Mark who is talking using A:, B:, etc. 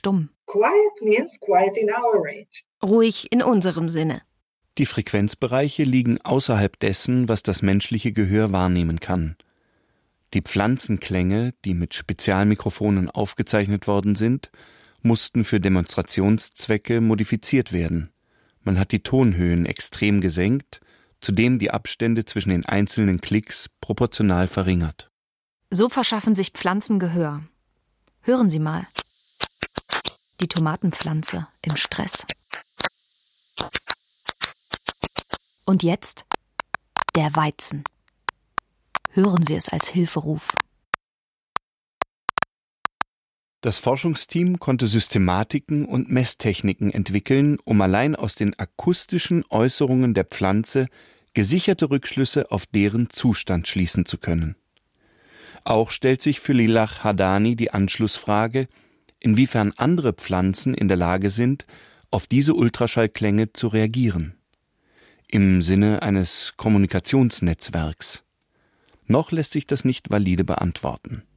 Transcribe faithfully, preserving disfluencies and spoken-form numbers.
A: stumm.
B: Quiet means quiet in our range.
A: Ruhig in unserem Sinne.
C: Die Frequenzbereiche liegen außerhalb dessen, was das menschliche Gehör wahrnehmen kann. Die Pflanzenklänge, die mit Spezialmikrofonen aufgezeichnet worden sind, mussten für Demonstrationszwecke modifiziert werden. Man hat die Tonhöhen extrem gesenkt, zudem die Abstände zwischen den einzelnen Klicks proportional verringert.
A: So verschaffen sich Pflanzen Gehör. Hören Sie mal. Die Tomatenpflanze im Stress. Und jetzt der Weizen. Hören Sie es als Hilferuf.
C: Das Forschungsteam konnte Systematiken und Messtechniken entwickeln, um allein aus den akustischen Äußerungen der Pflanze gesicherte Rückschlüsse auf deren Zustand schließen zu können. Auch stellt sich für Lilach Hadani die Anschlussfrage, inwiefern andere Pflanzen in der Lage sind, auf diese Ultraschallklänge zu reagieren. Im Sinne eines Kommunikationsnetzwerks. Noch lässt sich das nicht valide beantworten.